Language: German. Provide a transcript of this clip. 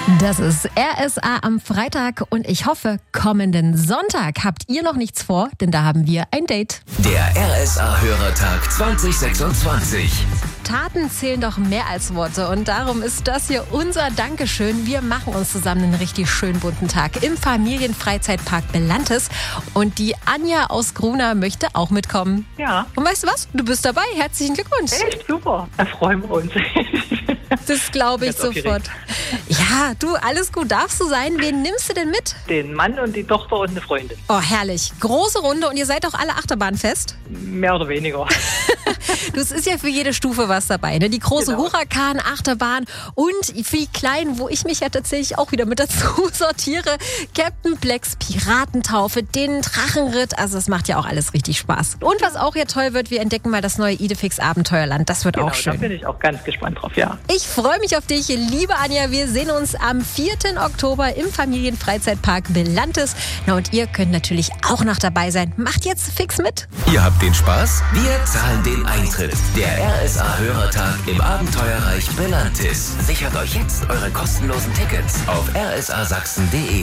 Das ist RSA am Freitag und ich hoffe, kommenden Sonntag habt ihr noch nichts vor, denn da haben wir ein Date. Der RSA-Hörertag 2026. Taten zählen doch mehr als Worte und darum ist das hier unser Dankeschön. Wir machen uns zusammen einen richtig schönen bunten Tag im Familienfreizeitpark Belantes und die Anja aus Gruna möchte auch mitkommen. Ja. Und weißt du was? Du bist dabei. Herzlichen Glückwunsch. Echt super. Da freuen wir uns. Das glaube ich Jetzt sofort. Ja, du, alles gut darfst du sein. Wen nimmst du denn mit? Den Mann und die Tochter und eine Freundin. Oh, herrlich. Große Runde und ihr seid auch alle Achterbahnfest? Mehr oder weniger. Du, es ist ja für jede Stufe was dabei, ne? Die große Genau. Huracan-Achterbahn und für die kleinen, wo ich mich ja tatsächlich auch wieder mit dazu sortiere, Captain Blacks Piratentaufe, den Drachenritt, also das macht ja auch alles richtig Spaß. Und was auch ja toll wird, wir entdecken mal das neue Idefix Abenteuerland, das wird Genau, auch schön. Da bin ich auch ganz gespannt drauf, ja. Ich freue mich auf dich, liebe Anja, wir sehen uns am 4. Oktober im Familienfreizeitpark Belantes. Na und ihr könnt natürlich auch noch dabei sein, macht jetzt fix mit. Ihr habt den Spaß? Wir zahlen den Eintritt. Der RSA-Hörertag im Abenteuerreich Belantis. Sichert euch jetzt eure kostenlosen Tickets auf rsasachsen.de.